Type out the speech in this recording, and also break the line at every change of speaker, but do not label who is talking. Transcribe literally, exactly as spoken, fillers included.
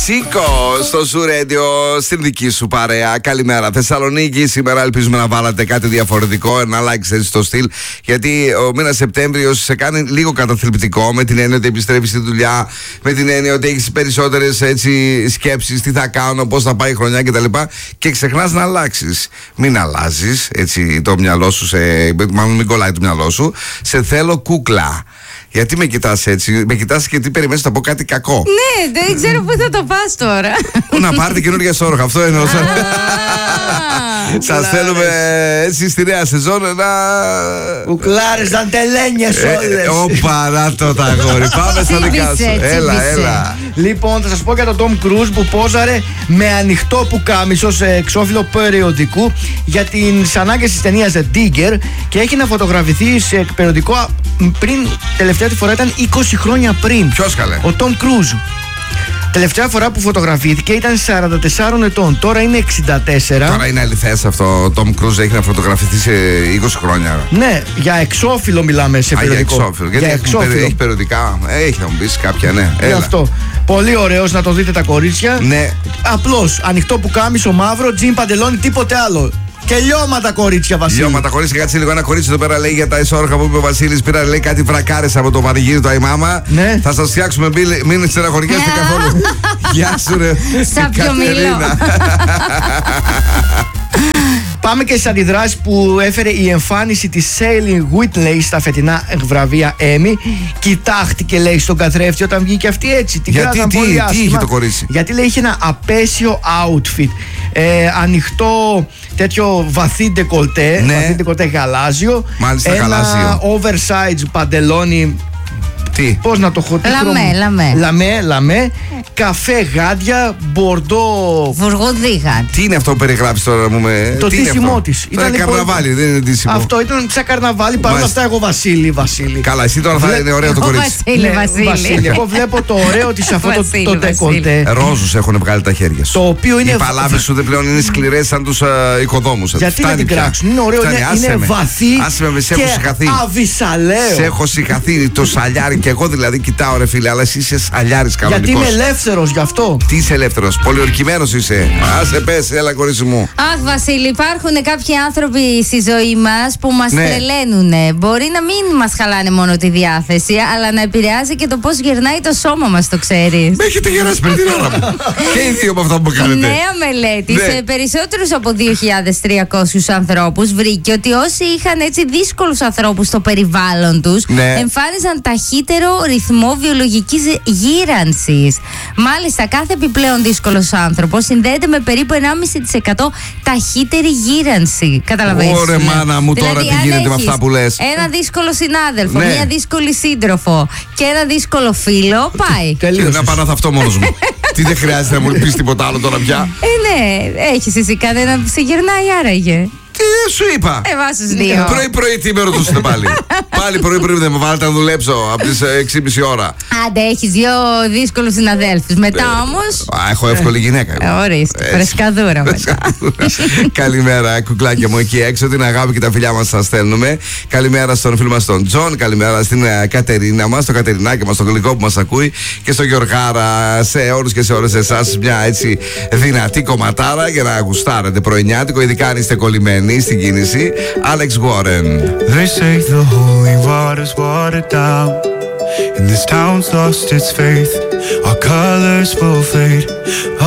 Τσίκο στο Zoo Radio, στην δική σου παρέα. Καλημέρα Θεσσαλονίκη. Σήμερα ελπίζουμε να βάλατε κάτι διαφορετικό, να αλλάξετε στο στυλ. Γιατί ο μήνας Σεπτέμβριος σε κάνει λίγο καταθλιπτικό, με την έννοια ότι επιστρέφεις στη δουλειά, με την έννοια ότι έχεις περισσότερες έτσι σκέψεις, τι θα κάνω, πώς θα πάει η χρονιά κτλ. Και ξεχνάς να αλλάξεις. Μην αλλάζεις έτσι το μυαλό σου, σε, μάλλον μην κολλάει το μυαλό σου. Σε θέλω κούκλα. Γιατί με κοιτάς έτσι, με κοιτάς και τι περιμένεις να πω κάτι κακό.
Ναι, δεν ξέρω πού θα το πας τώρα.
Να πάρετε καινούργια σόροχα, αυτό εννοούσα. Σας θέλουμε έτσι στη νέα σεζόν να...
Κουκλάρες, δαντελένιες όλες.
Ω παράτο τα αγόρι, πάμε στα δικά σου. Έλα, έλα.
Λοιπόν, θα σας πω για τον Tom Cruise που πόζαρε με ανοιχτό πουκάμισο σε εξώφυλλο περιοδικού για τις ανάγκες της ταινίας The Digger και έχει να φωτογραφηθεί σε περιοδικό πριν, τελευταία τη φορά ήταν είκοσι χρόνια πριν.
Ποιος καλέ?
Ο Tom Cruise. Τελευταία φορά που φωτογραφήθηκε ήταν σαράντα τεσσάρων ετών. Τώρα είναι εξήντα τέσσερα.
Τώρα είναι αληθές αυτό. Ο Tom Cruise έχει να φωτογραφηθεί σε είκοσι χρόνια.
Ναι, για εξώφυλλο μιλάμε σε περιοδικό.
Α, για εξώφυλλο. Γιατί
για
έχει,
εξώφυλλο.
έχει περιοδικά. Έχει να μου πεις κάποια, ναι.
Γι' αυτό. Πολύ ωραίος, να το δείτε τα κορίτσια.
Ναι.
Απλώς ανοιχτό πουκάμισο μαύρο, τζιν παντελόνι, τίποτε άλλο. Και λιώματα κορίτσια, Βασίλη.
Λιώματα κορίτσια, κάτσε λίγο. Ένα κορίτσι εδώ πέρα λέει για τα ισόρροχα που είπε ο Βασίλης. Πήρα λέει κάτι βρακάρες από το πανηγύρι του Αϊμάμα.
Ναι.
Θα σας φτιάξουμε, μην στεναχωριέστε καθόλου. Γεια σου, ρε.
Σαπιομήλο.
Πάμε και στις αντιδράσεις που έφερε η εμφάνιση της Shailene Whitley στα φετινά βραβεία Emmy. Κοιτάχτηκε, λέει, στον καθρέφτη όταν βγήκε αυτή έτσι. Την
Γιατί, τι,
πολύ
τι είχε το κορίτσι?
Γιατί λέει είχε ένα απέσιο outfit. Ε, ανοιχτό τέτοιο βαθύ ντεκολτέ.
Ναι.
Βαθύ ντεκολτέ γαλάζιο.
Μάλιστα,
ένα
γαλάζιο.
oversize παντελόνι.
Τι?
Πώς να το έχω, τι
Λαμέ,
χρώμα?
λαμέ.
Λαμέ, λαμέ. Καφέ γάντια, μπορντό.
Βουργουδίγα.
Τι είναι αυτό που περιγράφεις τώρα, μου με.
Το
τι είναι
ντύσιμό
αυτό?
της.
Ήταν
Ήταν
καρναβάλι, δεν είναι ντύσιμο.
Αυτό ήταν σαν καρναβάλι. Παρ' όλα
Μάλιστα.
αυτά, εγώ Βασίλη, Βασίλη.
Καλά, εσύ τώρα θα είναι ωραίο το
Ο
κορίτσι.
Βασίλη,
Ναι,
Βασίλη.
Εγώ βλέπω το ωραίο της αυτό το,
Βασίλη,
το ντεκολτέ.
Ρόζους έχουν βγάλει τα χέρια σου.
Το οποίο είναι.
Οι παλάβες σου δεν πλέον είναι σκληρές σαν τους οικοδόμους.
Γιατί να την κράξουν? Είναι ωραίο, είναι, είναι βαθύ
Άσε με, σε
και
έχω συγχαθεί.
αβυσαλαίο.
Σε έχω συγχαθεί το σαλιάρι και εγώ δηλαδή κοιτάω ρε φίλε, αλλά εσύ είσαι σαλιάρης
Γιατί
κανονικός.
είμαι ελεύθερος γι' αυτό.
Τι είσαι ελεύθερος, πολιορκημένος είσαι. Άσε πες, έλα κορίτσι μου.
Αχ, Βασίλη, υπάρχουν κάποιοι άνθρωποι στη ζωή μας που μας
Ναι.
τρελαίνουνε. Μπορεί να μην μας χαλάνε μόνο τη διάθεση, αλλά να επηρεάζει και το πώς γερνάει το σώμα μας, το ξέρεις.
Με έχετε γεράσει πριν την ώρα μου. Και οι δύο από αυτά που κάνετε.
Νέα μελέτη
Ναι.
σε περισσότερους από δύο χιλιάδες τριακόσιους ανθρώπους βρήκε ότι όσοι είχαν έτσι δύσκολους ανθρώπους στο περιβάλλον τους
Ναι.
εμφάνιζαν ταχύτερο ρυθμό βιολογικής γύρανσης. Μάλιστα, κάθε επιπλέον δύσκολος άνθρωπος συνδέεται με περίπου ενάμιση τοις εκατό ταχύτερη γύρανση. Καταλαβαίνεις?
Ωρε μάνα μου, τώρα
Δηλαδή,
τι
αν
γίνεται με
έχεις
αυτά που λες.
ένα δύσκολο συνάδελφο,
Ναι.
μια δύσκολη σύντροφο και ένα δύσκολο φίλο, πάει.
Και
Τελείωσες.
να πάω να θαυτώ μόνος μου. Τι, δεν χρειάζεται να μου πεις τίποτα άλλο τώρα πια.
Ε, ναι, έχεις εσύ κανένα που σε γυρνάει άραγε.
Τι σου είπα.
Ε, βάσους δύο.
Πρωί-πρωί τι με ρωτούσατε πάλι. Πάλι πρωί-πρωί δεν με βάλετε να δουλέψω από τις έξι και μισή ώρα.
Άντε, έχεις δύο δύσκολους συναδέλφους. Μετά όμως.
Α, έχω εύκολη γυναίκα.
Ε,
εγώ.
ορίστε,
Έτσι.
φρεσκαδούρα μετά.
Φρεσκαδούρα. Καλημέρα, κουκλάκια μου εκεί έξω. Την αγάπη και τα φιλιά μας σας στέλνουμε. Καλημέρα στον φίλο μας τον Τζον. Καλημέρα στην ε, Κατερίνα μας, στο Κατερινάκι μας, στο γλυκό που μας ακούει. Και στο Γιωργάρα, σε όλους και σε όλες εσάς. Μια έτσι δυνατή κομματάρα για να γουστάρετε πρωινιάτικο, ειδικά αν είστε κολλημένοι στην κίνηση. Alex Warren.
They say the holy water's watered down, and this town's lost its faith. Our colors will fade,